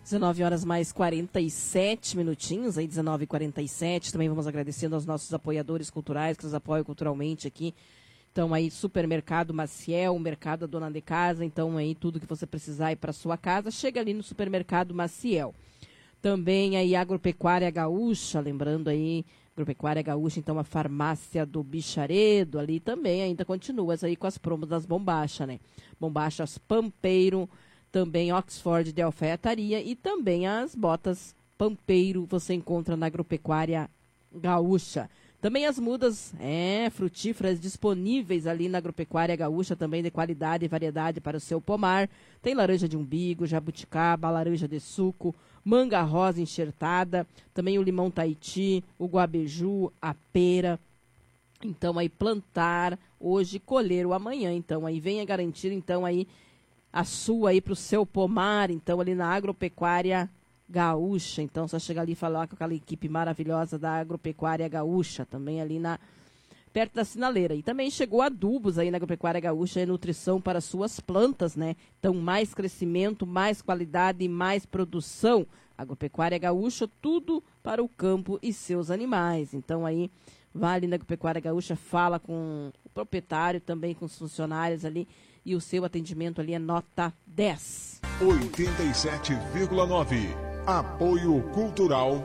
19 horas mais 47 minutinhos, aí 19h47. Também vamos agradecendo aos nossos apoiadores culturais que nos apoiam culturalmente aqui. Então aí Supermercado Maciel, Mercado Dona de Casa, então aí tudo que você precisar aí para sua casa, chega ali no Supermercado Maciel. Também aí Agropecuária Gaúcha, lembrando aí, Agropecuária Gaúcha, então a farmácia do Bicharedo ali também ainda continua aí com as promos das bombachas, né? Bombachas Pampeiro, também Oxford de alfaiataria e também as botas Pampeiro você encontra na Agropecuária Gaúcha. Também as mudas frutíferas disponíveis ali na Agropecuária Gaúcha, também de qualidade e variedade para o seu pomar. Tem laranja de umbigo, jabuticaba, laranja de suco, manga rosa enxertada, também o limão Tahiti, o guabeju, a pera. Então aí plantar hoje, colher o amanhã. Então aí venha garantir então aí a sua aí para o seu pomar, então ali na Agropecuária Gaúcha. Então só chegar ali e falar com aquela equipe maravilhosa da Agropecuária Gaúcha, também ali perto da sinaleira. E também chegou adubos aí na Agropecuária Gaúcha, nutrição para suas plantas, né? Então mais crescimento, mais qualidade e mais produção. Agropecuária Gaúcha, tudo para o campo e seus animais. Então aí vai ali na Agropecuária Gaúcha, fala com o proprietário, também com os funcionários ali, e o seu atendimento ali é nota 10. 87,9. Apoio Cultural.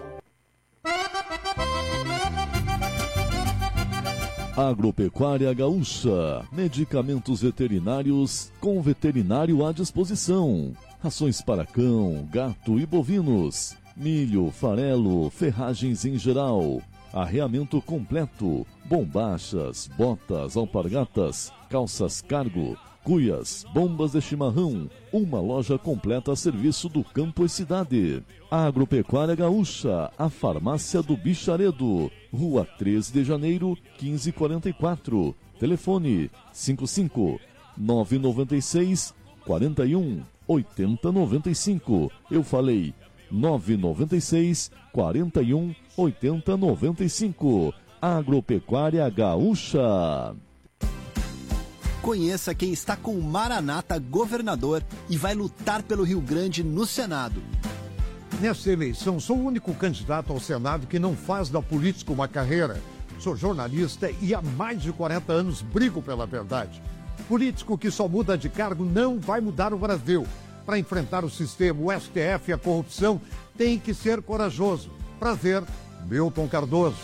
Agropecuária Gaúcha. Medicamentos veterinários com veterinário à disposição. Rações para cão, gato e bovinos. Milho, farelo, ferragens em geral. Arreamento completo. Bombachas, botas, alpargatas, calças cargo, cuias, bombas de chimarrão, uma loja completa a serviço do campo e cidade. A Agropecuária Gaúcha, a farmácia do Bicharedo, Rua 3 de Janeiro, 1544. Telefone 55 996 41 80 95. Eu falei 996 41 80 95. Agropecuária Gaúcha. Conheça quem está com o Maranata governador e vai lutar pelo Rio Grande no Senado. Nessa eleição, sou o único candidato ao Senado que não faz da política uma carreira. Sou jornalista e há mais de 40 anos brigo pela verdade. Político que só muda de cargo não vai mudar o Brasil. Para enfrentar o sistema, o STF e a corrupção, tem que ser corajoso. Prazer, Milton Cardoso.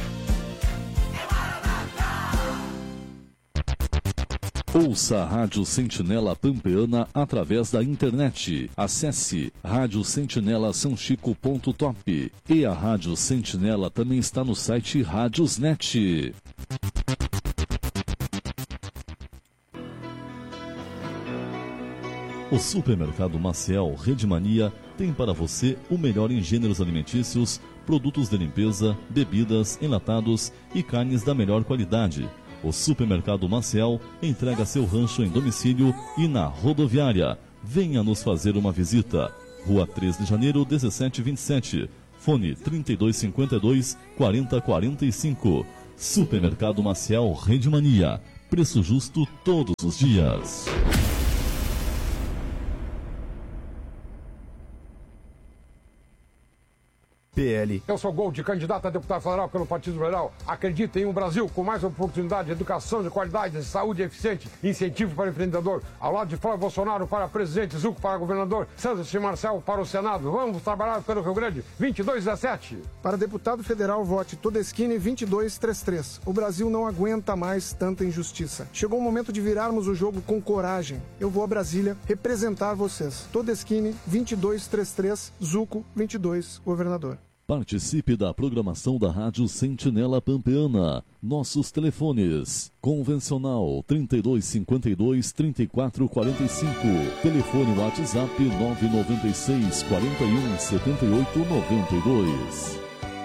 Ouça a Rádio Sentinela Pampeana através da internet. Acesse radiosentinelasãochico.top. E a Rádio Sentinela também está no site Radiosnet. O Supermercado Maciel Rede Mania tem para você o melhor em gêneros alimentícios, produtos de limpeza, bebidas, enlatados e carnes da melhor qualidade. O Supermercado Maciel entrega seu rancho em domicílio e na rodoviária. Venha nos fazer uma visita. Rua 3 de Janeiro, 1727. Fone 3252 4045. Supermercado Maciel Rede Mania. Preço justo todos os dias. PL. Eu sou Gold, candidato a deputado federal pelo Partido Federal. Acredita em um Brasil com mais oportunidade, educação de qualidade, saúde eficiente, incentivo para o empreendedor. Ao lado de Flávio Bolsonaro para presidente, Zucco para governador, Santos e Marcel para o Senado. Vamos trabalhar pelo Rio Grande, 2217. Para deputado federal, vote Todeschini 2233. O Brasil não aguenta mais tanta injustiça. Chegou o momento de virarmos o jogo com coragem. Eu vou a Brasília representar vocês. Todeschini 2233, Zucco 22, governador. Participe da programação da Rádio Sentinela Pampeana. Nossos telefones. Convencional 3252-3445. Telefone WhatsApp 996 41 78 92.